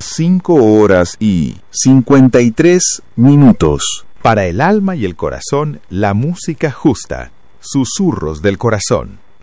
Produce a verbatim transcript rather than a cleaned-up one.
cinco horas y cincuenta y tres minutos. Para el alma y el corazón, la música justa. Susurros del corazón.